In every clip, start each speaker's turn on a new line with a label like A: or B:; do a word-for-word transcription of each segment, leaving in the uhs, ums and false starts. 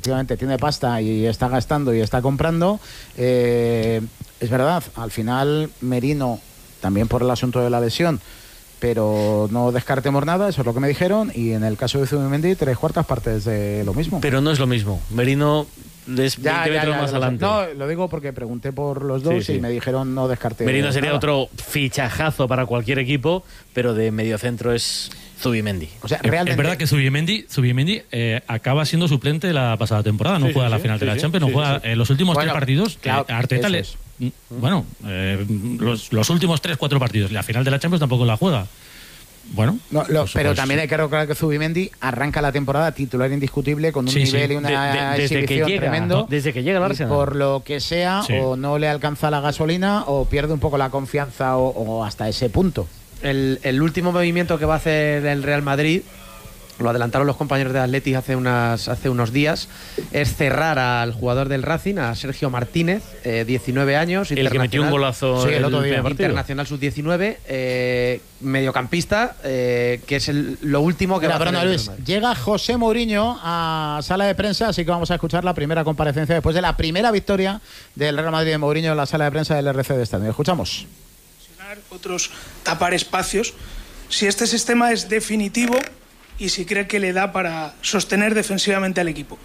A: efectivamente tiene pasta y está gastando y está comprando. Eh, es verdad, al final Merino, también por el asunto de la lesión, pero no descartemos nada, eso es lo que me dijeron, y en el caso de Zubimendi, tres cuartas partes de lo mismo.
B: Pero no es lo mismo. Merino es
A: ya,
B: veinte
A: ya,
B: metros
A: ya,
B: más
A: ya,
B: adelante.
A: No, lo digo porque pregunté por los dos, sí, sí. Y me dijeron no descarte.
B: Merino sería
A: nada.
B: Otro fichajazo para cualquier equipo, pero de mediocentro es Zubimendi.
A: O sea, realmente...
C: Es verdad que Zubimendi, Zubimendi eh, acaba siendo suplente la pasada temporada, no sí, juega sí, la final sí, de la sí, Champions, sí, no juega sí, sí. Eh, los últimos bueno, tres partidos, claro, eh, Arteta le, es. bueno, eh, los, los últimos tres, cuatro partidos, la final de la Champions tampoco la juega. Bueno,
A: no, lo,
C: pues,
A: pero
C: pues,
A: también hay que recordar que Zubimendi arranca la temporada titular indiscutible con un
B: sí,
A: nivel
B: sí.
A: y una
B: de, de,
A: exhibición
B: que llega,
A: tremendo.
B: ¿no? Desde que llega al Arsenal.
A: Por lo que sea, sí. o no le alcanza la gasolina o pierde un poco la confianza o, o hasta ese punto.
D: El, el último movimiento que va a hacer el Real Madrid, lo adelantaron los compañeros de Atleti hace, unas, hace unos días, es cerrar al jugador del Racing, a Sergio Martínez, eh, diecinueve años.
B: El que metió un golazo
D: sí, el,
B: el
D: otro día.
B: Partido.
D: Internacional sub diecinueve, eh, mediocampista, eh, que es el, lo último que
A: Mira,
D: va a hacer el
A: Luis, llega José Mourinho a sala de prensa, así que vamos a escuchar la primera comparecencia después de la primera victoria del Real Madrid de Mourinho en la sala de prensa del R C de Estadio. Escuchamos.
E: Otros tapar espacios. Si este sistema es definitivo y si cree que le da para sostener defensivamente al equipo.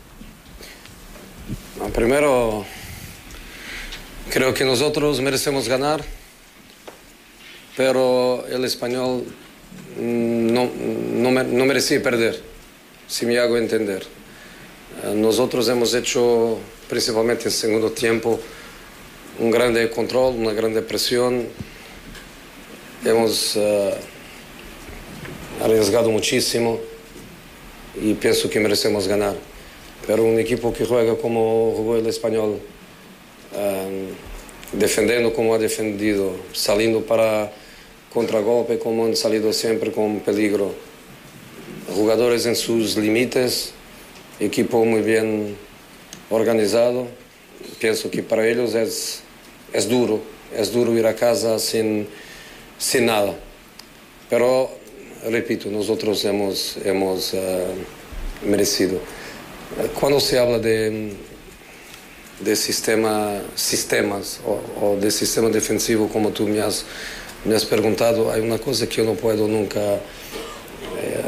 F: Primero, creo que nosotros merecemos ganar, pero el Español no, no, no merecía perder, si me hago entender. Nosotros hemos hecho, principalmente en el segundo tiempo, un grande control, una grande presión. Hemos uh, arriesgado muchísimo y pienso que merecemos ganar. Pero un equipo que juega como jugó el Español, um, defendiendo como ha defendido, saliendo para contragolpe como han salido siempre con peligro, jugadores en sus límites, equipo muy bien organizado. Pienso que para ellos es, es duro, es duro ir a casa sin... sin nada, pero repito, nosotros hemos, hemos uh, merecido. Cuando se habla de, de sistema, sistemas o, o de sistema defensivo, como tú me has, me has preguntado, hay una cosa que yo no puedo nunca eh,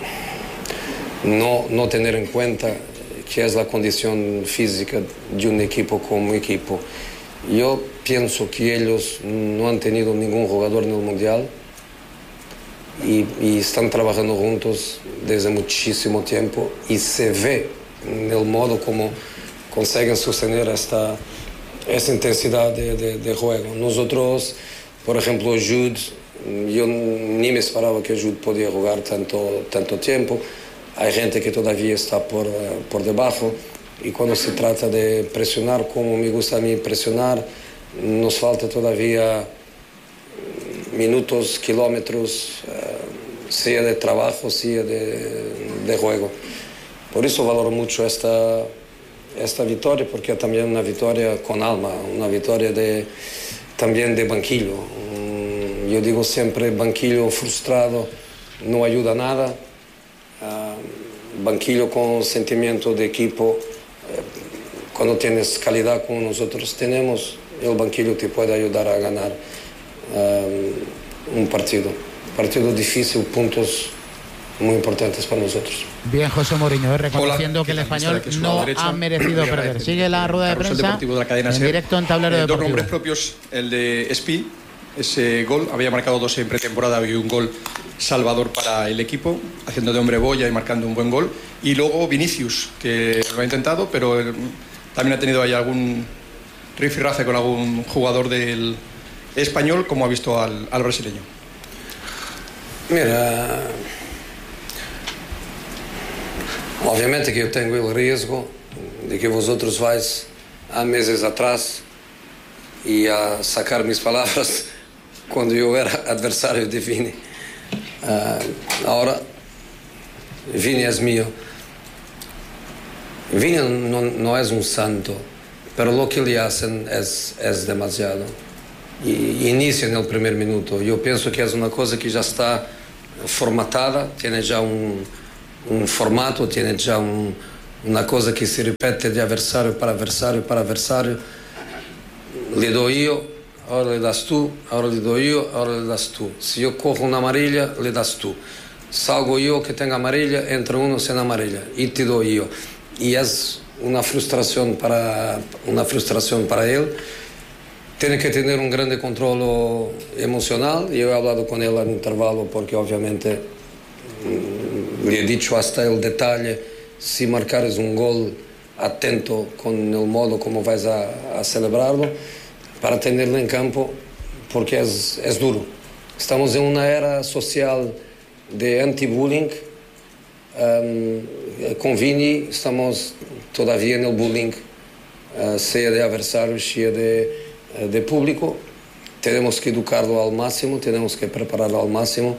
F: no, no tener en cuenta, que es la condición física de un equipo como equipo. Yo pienso que ellos no han tenido ningún jugador en el Mundial y, y están trabajando juntos desde muchísimo tiempo y se ve en el modo como consiguen sostener esta, esta intensidad de, de, de juego. Nosotros, por ejemplo, Jude, yo ni me esperaba que Jude podía jugar tanto, tanto tiempo. Hay gente que todavía está por, por debajo. Y cuando se trata de presionar, como me gusta a mí presionar, nos falta todavía minutos, kilómetros, uh, sea de trabajo, sea de, de juego. Por eso valoro mucho esta, esta victoria, porque es también una victoria con alma, una victoria de, también de banquillo. Um, yo digo siempre, banquillo frustrado no ayuda a nada. Uh, banquillo con sentimiento de equipo. Cuando tienes calidad como nosotros tenemos, el banquillo te puede ayudar a ganar um, un partido. Partido difícil, puntos muy importantes para nosotros.
A: Bien, José Mourinho, ¿eh? reconociendo
G: Hola,
A: que el Español
G: que
A: no
G: derecha,
A: ha merecido perder. Sigue la rueda de prensa
G: de la cadena
A: en
G: SER.
A: directo en Tablero
G: eh,
A: Deportivo.
G: Dos nombres propios, el de Espi, ese gol, había marcado dos en pretemporada y un gol salvador para el equipo, haciendo de hombre boya y marcando un buen gol. Y luego Vinicius, que lo ha intentado, pero el, también ha tenido ahí algún rifirrafe con algún jugador del español, como ha visto al, al brasileño.
F: Mira, obviamente que yo tengo el riesgo de que vosotros vais a meses atrás y a sacar mis palabras cuando yo era adversario de Vini. Uh, ahora, Vini es mío. Vini no, no es un santo, pero lo que le hacen es, es demasiado. Y inicia en el primer minuto. Yo pienso que es una cosa que ya está formatada, tiene ya un, un formato, tiene ya un, una cosa que se repite de adversario para adversario para adversario. Le doy yo, ahora le das tú, ahora le doy yo, ahora le das tú. Si yo cojo una amarilla, le das tú. Salgo yo que tenga amarilla, entra uno sin amarilla y te doy yo. Y es una frustración para, una frustración para él. Tiene que tener un gran control emocional. Yo he hablado con él al intervalo porque obviamente le he dicho hasta el detalle, si marcares un gol, atento con el modo como vais a, a celebrarlo, para tenerlo en campo, porque es, es duro. Estamos en una era social de anti-bullying. Um, con Vini estamos todavía en el bullying, uh, sea de adversarios, sea de de público. Tenemos que educarlo al máximo, tenemos que prepararlo al máximo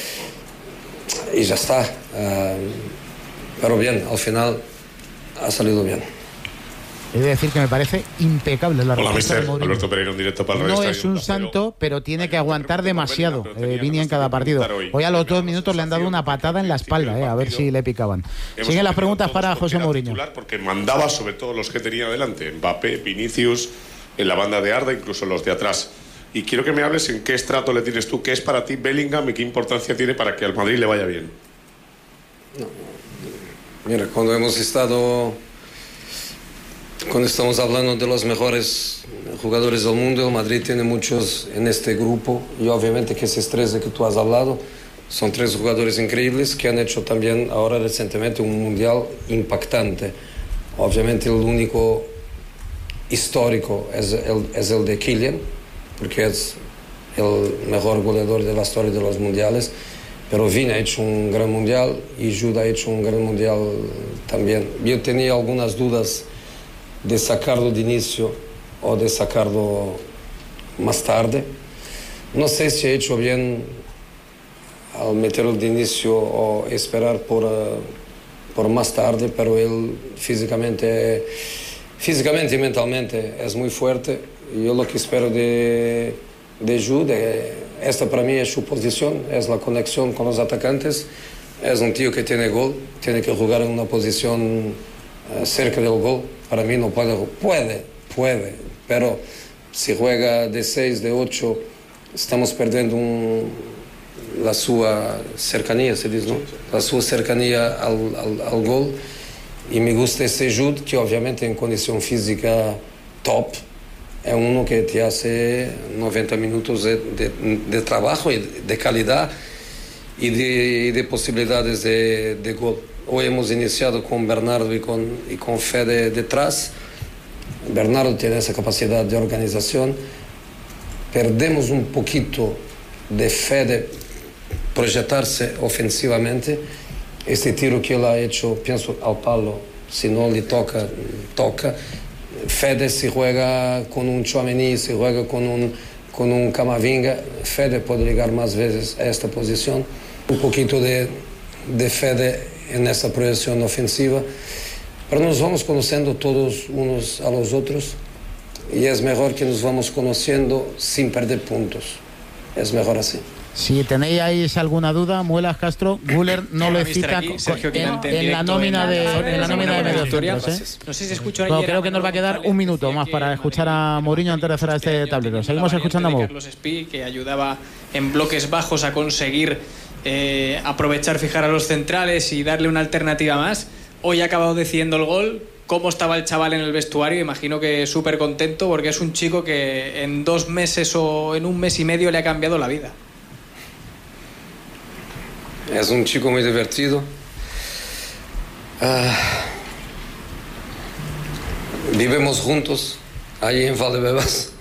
F: y ya está. Uh, pero bien, al final ha salido bien.
A: He de decir que me parece impecable la
H: respuesta de Mourinho. Alberto Pereira, en directo para el
A: No es un santo, pero tiene que aguantar demasiado eh, Vini en cada partido. Hoy a los dos minutos le han dado una patada en la espalda, eh, a ver si le picaban. Siguen las preguntas para José Mourinho.
H: Porque mandaba sobre todo los que tenía delante, Mbappé, Vinicius, en la banda de Arda, incluso los de atrás. Y quiero que me hables en qué estrato le tienes tú, qué es para ti Bellingham y qué importancia tiene para que al Madrid le vaya bien.
F: No. Mira, cuando hemos estado, cuando estamos hablando de los mejores jugadores del mundo, el Madrid tiene muchos en este grupo, y obviamente que esos tres de que tú has hablado son tres jugadores increíbles que han hecho también ahora recientemente un mundial impactante. Obviamente el único histórico es el, es el de Kylian, porque es el mejor goleador de la historia de los mundiales, pero Vini ha hecho un gran mundial y Jude ha hecho un gran mundial también. Yo tenía algunas dudas de sacarlo de inicio o de sacarlo más tarde. No sé si he hecho bien al meterlo de inicio o esperar por, uh, por más tarde, pero él físicamente... Físicamente y mentalmente es muy fuerte. Yo lo que espero de, de Jude, esta para mí es su posición, es la conexión con los atacantes. Es un tío que tiene gol, tiene que jugar en una posición uh, cerca del gol. Para mí no puede, puede, puede, pero si juega de seis, de ocho, estamos perdiendo un, la su cercanía, se dice, ¿no? La su cercanía al, al, al gol. Y me gusta ese Jude, que obviamente en condición física top, es uno que te hace noventa minutos de, de, de trabajo y de calidad y de, de posibilidades de, de gol. Hoy hemos iniciado con Bernardo y con, y con Fede detrás. Bernardo tiene esa capacidad de organización. Perdemos un poquito de Fede proyectarse ofensivamente. Este tiro que él ha hecho, pienso al palo, si no le toca, toca. Fede si juega con un Tchouaméni, si juega con un, con un Camavinga, Fede puede llegar más veces a esta posición. Un poquito de, de Fede en esta proyección ofensiva, pero nos vamos conociendo todos unos a los otros y es mejor que nos vamos conociendo sin perder puntos. Es mejor así.
A: Si tenéis alguna duda, Muelas Castro, Güler no le cita aquí, Sergio, en, en, en la nómina de, en la nómina de mediocentros, ¿eh?
I: No sé si escucho
A: no, creo que nos va a quedar un minuto más para escuchar a Mourinho antes de cerrar este tablero. Seguimos escuchando a Mou.
I: Carlos Espí, que ayudaba en bloques bajos a conseguir eh, aprovechar, fijar a los centrales y darle una alternativa más. Hoy ha acabado decidiendo el gol. ¿Cómo estaba el chaval en el vestuario? Imagino que súper contento, porque es un chico que en dos meses o en un mes y medio le ha cambiado la vida.
F: Es un chico muy divertido. Uh, vivimos juntos allí en Valdebebas.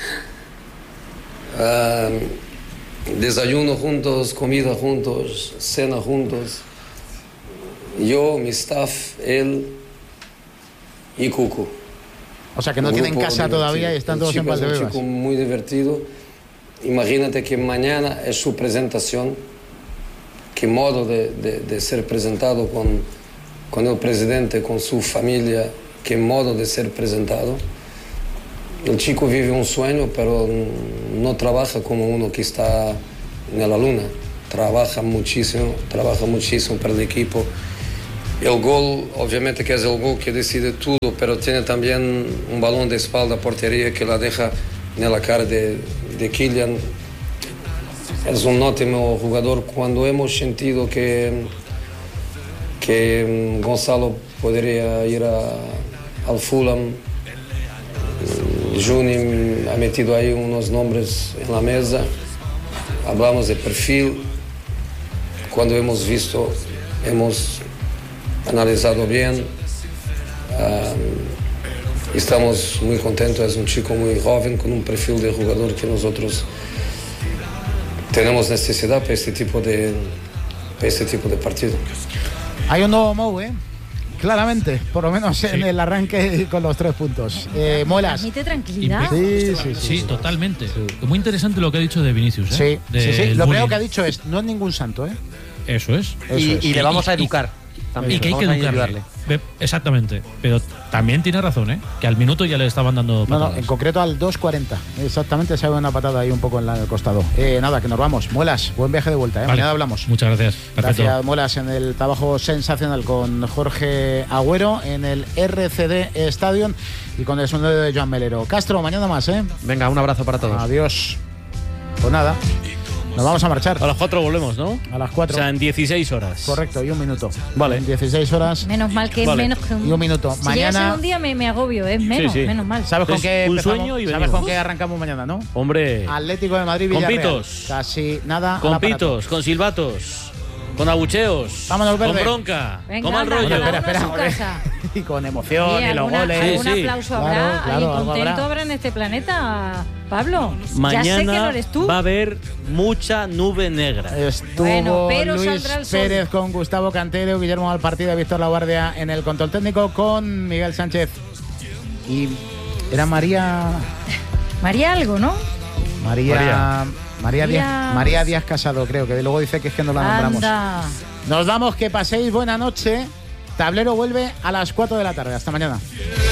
F: Uh, desayuno juntos, comida juntos, cena juntos. Yo, mi staff, él y Cuco.
A: O sea que no tienen casa divertido. Todavía y están todos en Valdebebas.
F: Es un chico muy divertido. Imagínate que mañana es su presentación. Qué modo de, de, de ser presentado con, con el presidente, con su familia, qué modo de ser presentado. El chico vive un sueño, pero no trabaja como uno que está en la luna. Trabaja muchísimo, trabaja muchísimo para el equipo. El gol, obviamente que es el gol que decide todo, pero tiene también un balón de espalda a portería que la deja en la cara de, de Kylian. Es un ótimo jugador. Cuando hemos sentido que, que Gonzalo podría ir a, al Fulham, Juni ha metido ahí unos nombres en la mesa, hablamos de perfil. Cuando hemos visto, hemos analizado bien, um, estamos muy contentos. Es un chico muy joven con un perfil de jugador que nosotros tenemos necesidad para este tipo de, para este tipo de partido.
A: Hay un nuevo Mou, ¿eh? Claramente, por lo menos sí. En el arranque con los tres puntos. Eh, Muelas.
J: Transmite tranquilidad.
A: Sí, sí, sí,
C: sí, totalmente. Sí. Muy interesante lo que ha dicho de Vinicius. ¿eh?
A: Sí,
C: de
A: sí, sí. Lo
C: bullying.
A: primero que ha dicho es, no es ningún santo, ¿eh?
C: Eso es.
D: Eso y, es. y le vamos a educar.
C: Y,
D: también.
C: y que hay que educarle. Exactamente. Pero también tiene razón, ¿eh? Que al minuto ya le estaban dando patadas.
A: No, no, en concreto al dos cuarenta. Exactamente, se ha una patada ahí un poco en, la, en el costado. Eh, nada, que nos vamos. Muelas, buen viaje de vuelta, ¿eh? Vale. Mañana hablamos.
C: Muchas gracias. Perfecto.
A: Gracias, Muelas, en el trabajo sensacional con Jorge Agüero en el R C D Stadium y con el sonido de Joan Melero. Castro, mañana más, ¿eh?
D: Venga, un abrazo para todos.
A: Adiós. Pues nada. Nos vamos a marchar.
B: A las cuatro volvemos, ¿no?
A: A las cuatro.
B: O sea, en dieciséis horas.
A: Correcto, y un minuto.
B: Vale.
A: En dieciséis horas.
J: Menos mal que
B: vale.
J: menos que un...
A: Y un minuto.
J: Si
A: mañana.
J: un día me, me agobio, es menos,
B: sí, sí.
J: menos mal.
A: ¿Sabes con qué
B: un
A: empezamos?
B: sueño y
A: ¿Sabes
B: venimos.
A: con qué arrancamos mañana, no?
B: Hombre.
A: Atlético de Madrid, Villarreal.
B: Con pitos.
A: Casi nada.
B: Con pitos, con silbatos, con abucheos.
A: Vámonos, Verde.
B: Con bronca.
J: Venga,
B: con mal
J: anda,
B: rollo.
J: cada
A: Espera,
J: uno a
A: espera,
J: su casa.
A: Y con emoción,
J: Sí,
A: y los
J: alguna-
A: goles.
J: algún
B: Sí, sí.
J: aplauso
A: Claro,
J: habrá.
A: claro,
J: y
A: algo
J: contento
A: habrá.
J: habrá en este planeta, Pablo. ya sé que no
B: Mañana
J: eres tú.
B: va a haber mucha nube negra.
A: Estuvo
J: Bueno, pero
A: Luis
J: saldrá el sol.
A: Pérez con Gustavo Cantero, Guillermo Malpartida, Víctor Laguardia en el control técnico con Miguel Sánchez. Y era María.
J: María algo, ¿no?
A: María. María,
J: María-
A: Díaz, María Díaz Casado, creo que luego dice que es que no la nombramos.
J: Anda.
A: Nos vamos, que paséis buena noche. Tablero vuelve a las cuatro de la tarde. Hasta mañana.